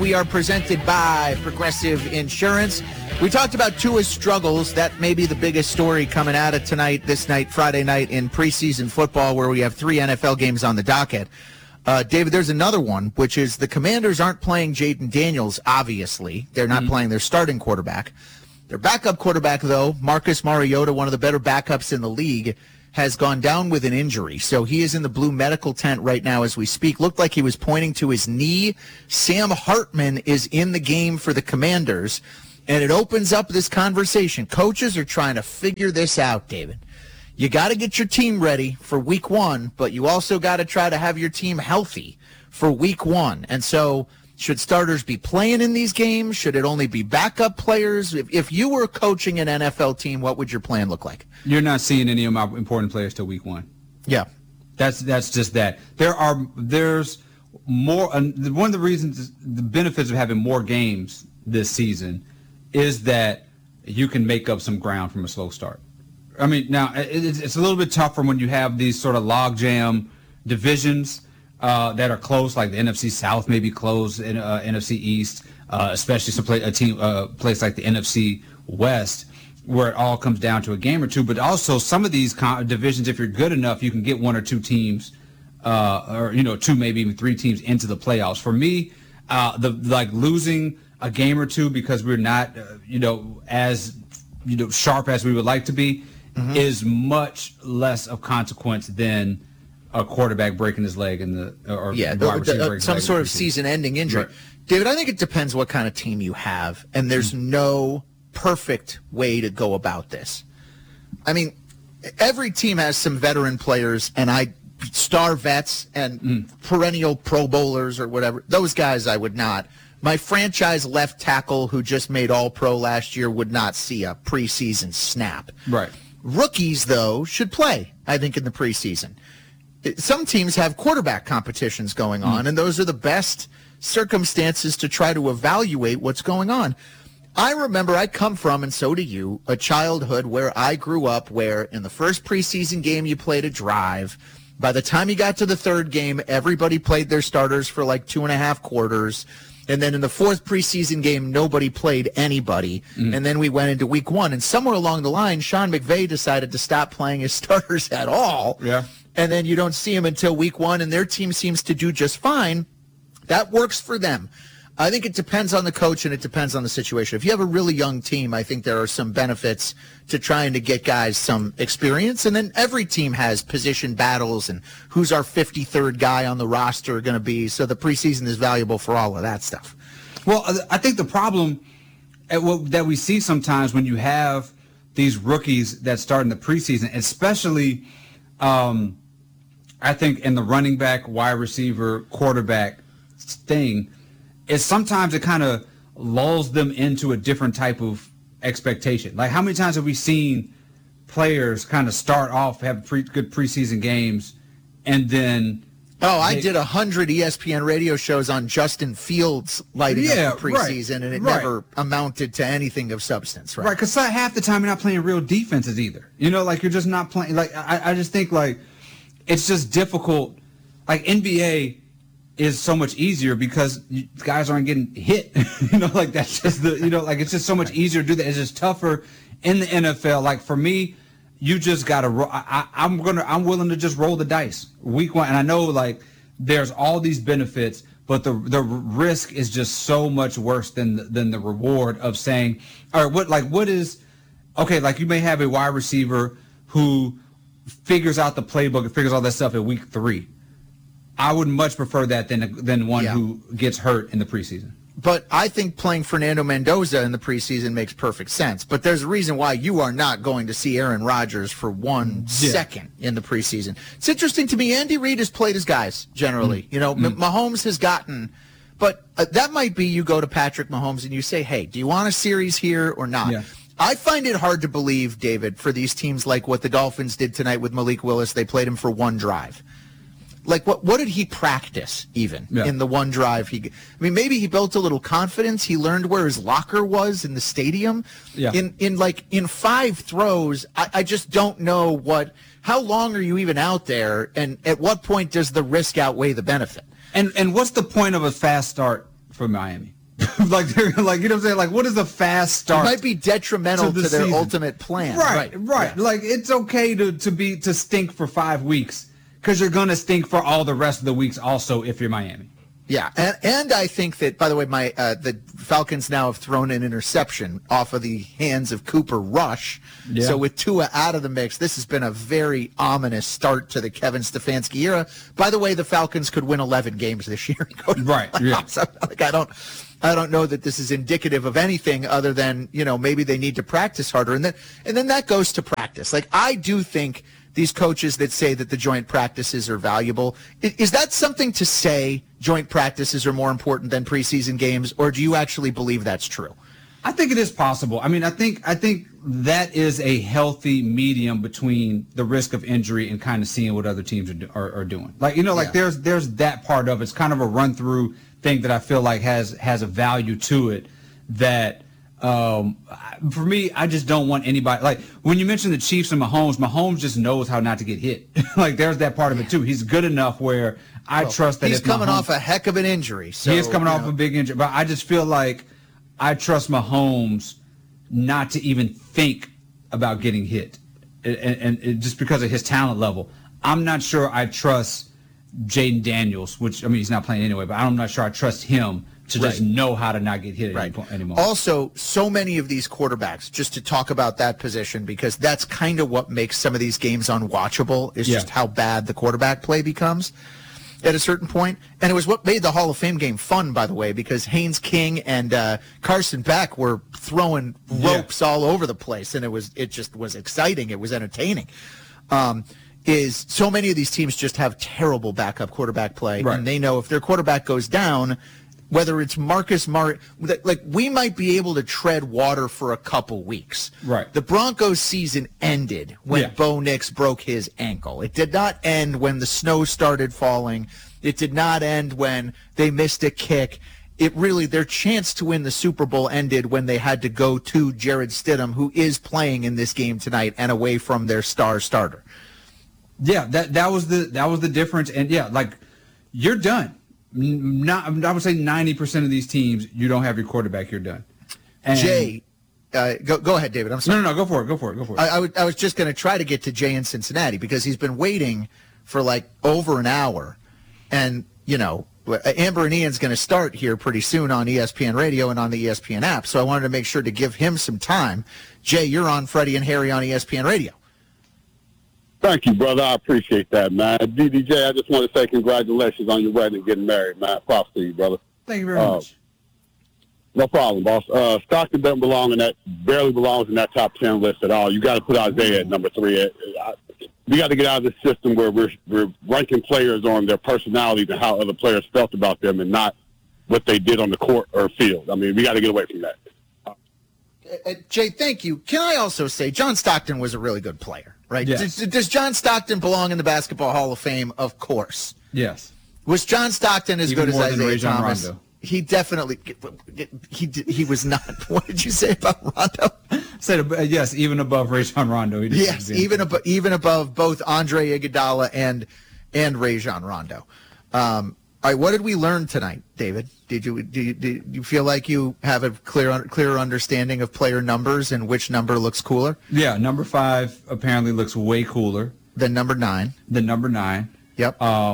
We are presented by Progressive Insurance. We talked about Tua's struggles. That may be the biggest story coming out of tonight, this night, Friday night in preseason football, where we have 3 NFL games on the docket. David, there's another one, which is the Commanders aren't playing Jaden Daniels, obviously. They're not playing their starting quarterback. Their backup quarterback, though, Marcus Mariota, one of the better backups in the league, has gone down with an injury. So he is in the blue medical tent right now as we speak. Looked like he was pointing to his knee. Sam Hartman is in the game for the Commanders. And it opens up this conversation. Coaches are trying to figure this out, David. You got to get your team ready for week 1, but you also got to try to have your team healthy for week 1. And so should starters be playing in these games? Should it only be backup players? If you were coaching an NFL team, what would your plan look like? You're not seeing any of my important players till week 1. Yeah. That's just that. There's more. One of the reasons, the benefits of having more games this season is that you can make up some ground from a slow start. I mean, now it's a little bit tougher when you have these sort of logjam divisions that are close, like the NFC South may be close, in NFC East, especially a place like the NFC West, where it all comes down to a game or two. But also some of these divisions, if you're good enough, you can get 1 or 2 teams, or 2, maybe even 3 teams into the playoffs. For me, losing a game or 2 because we're not, as sharp as we would like to be, is much less of consequence than a quarterback breaking his leg some sort of season-ending injury. Right. David, I think it depends what kind of team you have, and there's no perfect way to go about this. I mean, every team has some veteran players, and star vets and perennial Pro Bowlers or whatever. Those guys I would not. My franchise left tackle who just made All-Pro last year would not see a preseason snap. Right. Rookies, though, should play, I think, in the preseason. Some teams have quarterback competitions going on, and those are the best circumstances to try to evaluate what's going on. I remember, I come from, and so do you, a childhood where I grew up where in the first preseason game you played a drive. By the time you got to the third game, everybody played their starters for like 2.5 quarters. And then in the fourth preseason game, nobody played anybody. And then we went into week 1. And somewhere along the line, Sean McVay decided to stop playing his starters at all. Yeah. And then you don't see him until week 1, and their team seems to do just fine. That works for them. I think it depends on the coach and it depends on the situation. If you have a really young team, I think there are some benefits to trying to get guys some experience. And then every team has position battles and who's our 53rd guy on the roster going to be. So the preseason is valuable for all of that stuff. Well, I think the problem that we see sometimes when you have these rookies that start in the preseason, especially I think in the running back, wide receiver, quarterback thing, is sometimes it kind of lulls them into a different type of expectation. Like, how many times have we seen players kind of start off, have good preseason games, and then... I did 100 ESPN radio shows on Justin Fields lighting up the preseason, and it never amounted to anything of substance, right? Right, because half the time you're not playing real defenses either. Like, you're just not playing... Like, I just think, like, it's just difficult. Like, NBA... is so much easier because guys aren't getting hit. Like that's just like it's just so much easier to do that. It's just tougher in the NFL. Like for me, you just got to I'm willing to just roll the dice week 1. And I know like there's all these benefits, but the risk is just so much worse than the reward of saying, all right, what is, okay, like you may have a wide receiver who figures out the playbook and figures all that stuff at week 3. I would much prefer that than one who gets hurt in the preseason. But I think playing Fernando Mendoza in the preseason makes perfect sense. But there's a reason why you are not going to see Aaron Rodgers for 1 second in the preseason. It's interesting to me. Andy Reid has played his guys generally. Mahomes has gotten, but that might be you go to Patrick Mahomes and you say, hey, do you want a series here or not? Yeah. I find it hard to believe, David, for these teams like what the Dolphins did tonight with Malik Willis. They played him for 1 drive. Like, what did he practice even in the 1 drive? Maybe he built a little confidence. He learned where his locker was in the stadium. Yeah. In 5 throws, I just don't know how long are you even out there, and at what point does the risk outweigh the benefit? And what's the point of a fast start for Miami? like they're like, you know what I'm saying? Like, what is a fast start? It might be detrimental to their season? ultimate plan. Right. Yeah. Like, it's okay to stink for 5 weeks because you're gonna stink for all the rest of the weeks also if you're Miami. Yeah, and I think that, by the way, the Falcons now have thrown an interception off of the hands of Cooper Rush. Yeah. So with Tua out of the mix, this has been a very ominous start to the Kevin Stefanski era. By the way, the Falcons could win 11 games this year. Right. Yeah. So, like, I don't know that this is indicative of anything other than, maybe they need to practice harder, and then that goes to practice. Like, I do think these coaches that say that the joint practices are valuable, is that something to say joint practices are more important than preseason games, or do you actually believe that's true? I think it is possible. I mean, I think that is a healthy medium between the risk of injury and kind of seeing what other teams are doing. Like, there's that part of it. It's kind of a run through thing that I feel like has a value to it that, for me, I just don't want anybody, like, when you mention the Chiefs and Mahomes just knows how not to get hit. Like, there's that part of it too. He's good enough where I trust that he's coming off a heck of an injury. So, he is coming off a big injury, but I just feel like I trust Mahomes not to even think about getting hit, and just because of his talent level. I'm not sure I trust Jaden Daniels, which, I mean, he's not playing anyway, but I'm not sure I trust him to just know how to not get hit anymore. Also, so many of these quarterbacks, just to talk about that position, because that's kind of what makes some of these games unwatchable, is just how bad the quarterback play becomes at a certain point. And it was what made the Hall of Fame game fun, by the way, because Haynes King and Carson Beck were throwing ropes all over the place, and it just was exciting. It was entertaining. Is so many of these teams just have terrible backup quarterback play, and they know if their quarterback goes down, whether it's Marcus like, we might be able to tread water for a couple weeks. Right. The Broncos season ended when Bo Nix broke his ankle. It did not end when the snow started falling. It did not end when they missed a kick. Their chance to win the Super Bowl ended when they had to go to Jarrett Stidham, who is playing in this game tonight, and away from their star starter. Yeah, that was the difference, and like, you're done. I would say 90% of these teams, you don't have your quarterback, you're done. And Jay, go ahead, David. I'm sorry. No, go for it. I was just going to try to get to Jay in Cincinnati because he's been waiting for like over an hour, and Amber and Ian's going to start here pretty soon on ESPN Radio and on the ESPN app. So I wanted to make sure to give him some time. Jay, you're on Freddie and Harry on ESPN Radio. Thank you, brother. I appreciate that, man. DDJ, I just want to say congratulations on your wedding and getting married, man. Props to you, brother. Thank you very much. No problem, boss. Stockton doesn't barely belongs in that top 10 list at all. You got to put Isaiah at number 3. We got to get out of this system where we're ranking players on their personalities and how other players felt about them and not what they did on the court or field. I mean, we got to get away from that. Jay, thank you. Can I also say John Stockton was a really good player, right? Yes. Does John Stockton belong in the Basketball Hall of Fame? Of course. Yes. Was John Stockton as even good as Isaiah Thomas? Rondo. He definitely he was not. What did you say about Rondo? Said yes, even above Rajon Rondo. Yes, even above both Andre Iguodala and Rajon Rondo. All right, what did we learn tonight, David? Did you feel like you have a clearer understanding of player numbers and which number looks cooler? Yeah, number 5 apparently looks way cooler than number 9. Yep.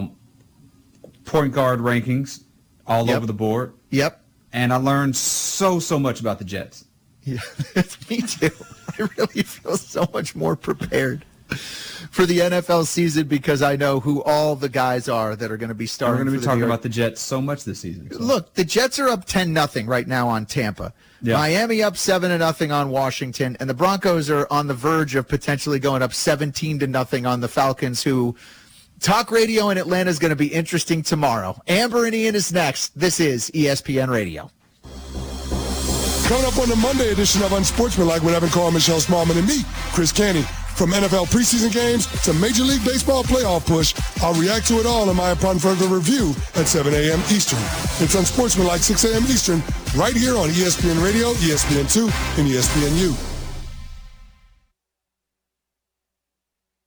Point guard rankings all over the board. Yep. And I learned so much about the Jets. Yeah, me too. I really feel so much more prepared for the NFL season because I know who all the guys are that are going to be starting. We're going to be talking about the Jets so much this season. So. Look, the Jets are up 10-0 right now on Tampa. Yeah. Miami up 7-0 on Washington, and the Broncos are on the verge of potentially going up 17-0 on the Falcons, who talk radio in Atlanta is going to be interesting tomorrow. Amber and Ian is next. This is ESPN Radio. Coming up on the Monday edition of Unsportsmanlike with Evan Carr, Michelle Smallman, and me, Chris Canty. From NFL preseason games to Major League Baseball playoff push, I'll react to it all in my upon further review at 7 a.m. Eastern. It's Unsportsmanlike 6 a.m. Eastern, right here on ESPN Radio, ESPN2, and ESPNU.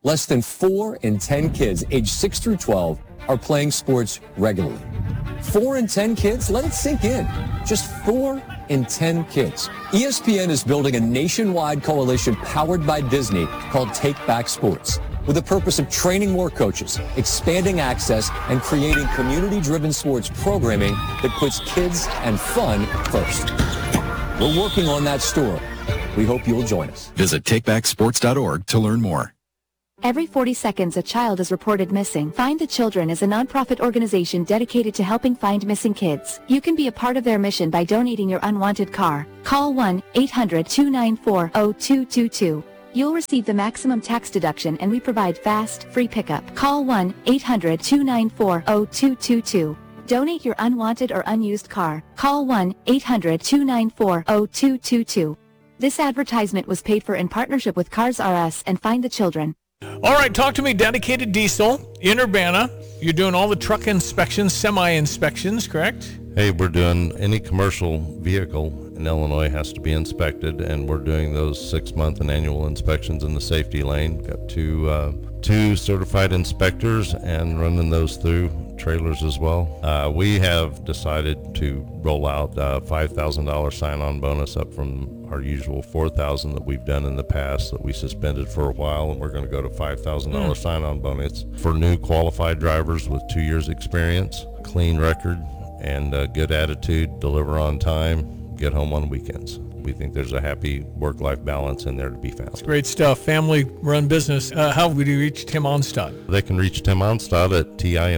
less than 4 in 10 kids aged 6 through 12 are playing sports regularly. 4 in 10 kids? Let it sink in. Just 4 in 10 kids. ESPN is building a nationwide coalition powered by Disney called Take Back Sports, with the purpose of training more coaches, expanding access, and creating community-driven sports programming that puts kids and fun first. We're working on that story. We hope you'll join us. Visit takebacksports.org to learn more. Every 40 seconds, a child is reported missing. Find the Children is a nonprofit organization dedicated to helping find missing kids. You can be a part of their mission by donating your unwanted car. Call 1-800-294-0222. You'll receive the maximum tax deduction, and we provide fast, free pickup. Call 1-800-294-0222. Donate your unwanted or unused car. Call 1-800-294-0222. This advertisement was paid for in partnership with Cars R Us and Find the Children. All right, talk to me. Dedicated Diesel in Urbana. You're doing all the truck inspections, semi-inspections, correct? Hey, we're doing any commercial vehicle in Illinois has to be inspected, and we're doing those 6-month and annual inspections in the safety lane. Got two certified inspectors and running those through trailers as well. We have decided to roll out a $5,000 sign-on bonus up from our usual $4,000 that we've done in the past that we suspended for a while, and we're going to go to $5,000 sign-on bonus for new qualified drivers with 2 years experience, clean record, and a good attitude, deliver on time, get home on weekends. We think there's a happy work-life balance in there to be found. Great stuff. Family-run business. How would you reach Tim Onstad? They can reach Tim Onstad at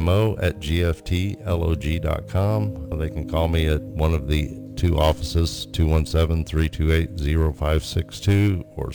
TIMO@GFTLOG.com. They can call me at one of the 2 offices, 217-328-0562 or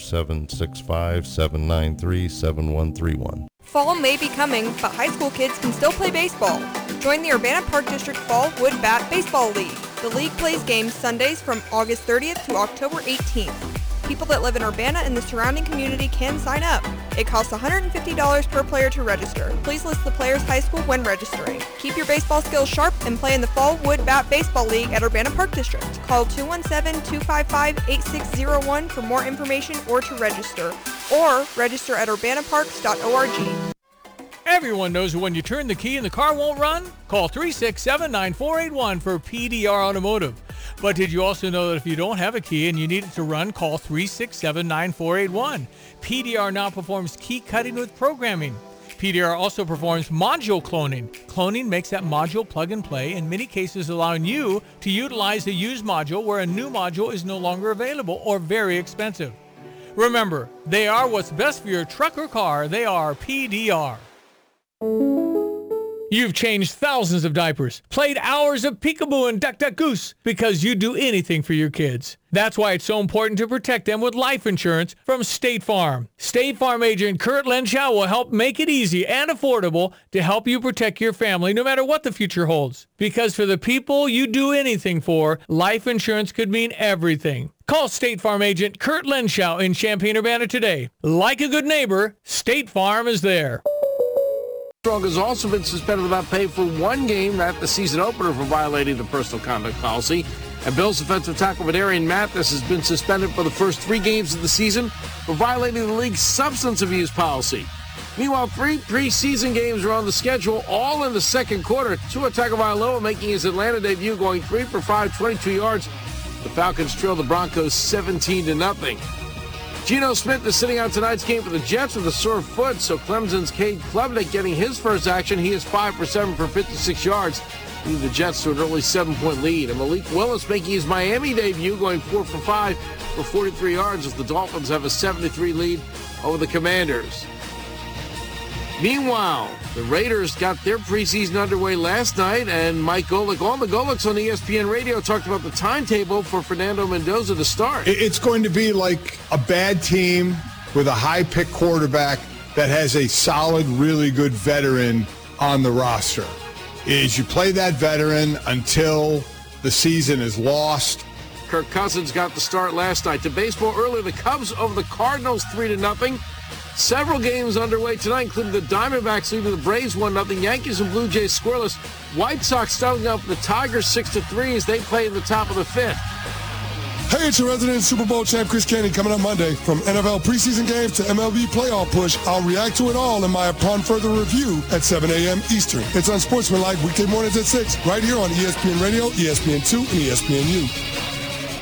765-793-7131. Fall may be coming, but high school kids can still play baseball. Join the Urbana Park District Fall Wood Bat Baseball League. The league plays games Sundays from August 30th to October 18th. People that live in Urbana and the surrounding community can sign up. It costs $150 per player to register. Please list the player's high school when registering. Keep your baseball skills sharp and play in the Fall Wood Bat Baseball League at Urbana Park District. Call 217-255-8601 for more information or to register. Or register at urbanaparks.org. Everyone knows that when you turn the key and the car won't run, call 367-9481 for PDR Automotive. But did you also know that if you don't have a key and you need it to run, call 367-9481. PDR now performs key cutting with programming. PDR also performs module cloning. Cloning makes that module plug and play, in many cases allowing you to utilize a used module where a new module is no longer available or very expensive. Remember, they are what's best for your truck or car. They are PDR. You've changed thousands of diapers, played hours of peekaboo and duck, duck, goose because you do anything for your kids. That's why it's so important to protect them with life insurance from State Farm. State Farm agent Kurt Lenschow will help make it easy and affordable to help you protect your family no matter what the future holds. Because for the people you do anything for, life insurance could mean everything. Call State Farm agent Kurt Lenschow in Champaign-Urbana today. Like a good neighbor, State Farm is there. Armstrong has also been suspended without pay for 1 game at the season opener for violating the personal conduct policy. And Bills defensive tackle Vadarian Mathis has been suspended for the first 3 games of the season for violating the league's substance abuse policy. Meanwhile, 3 preseason games are on the schedule, all in the second quarter. Tua Tagovailoa making his Atlanta debut, going 3 for 5, 22 yards. The Falcons trail the Broncos 17-0. Geno Smith is sitting out tonight's game for the Jets with a sore foot, so Clemson's Cade Klubnik getting his first action. He is 5 for 7 for 56 yards, leading the Jets to an early 7-point lead. And Malik Willis making his Miami debut, going 4 for 5 for 43 yards as the Dolphins have a 7-3 lead over the Commanders. Meanwhile, the Raiders got their preseason underway last night, and Mike Golick on the Golicks on ESPN Radio talked about the timetable for Fernando Mendoza to start. It's going to be like a bad team with a high-pick quarterback that has a solid, really good veteran on the roster. Is you play that veteran until the season is lost. Kirk Cousins got the start last night. To baseball earlier, the Cubs over the Cardinals 3-0. Several games underway tonight, including the Diamondbacks leading the Braves 1-0. Yankees and Blue Jays scoreless. White Sox starting up the Tigers 6-3 as they play in the top of the 5th. Hey, it's your resident Super Bowl champ, Chris Canty, coming up Monday. From NFL preseason games to MLB playoff push, I'll react to it all in my Upon Further review at 7 a.m. Eastern. It's Unsportsmanlike weekday mornings at 6, right here on ESPN Radio, ESPN2, and ESPNU.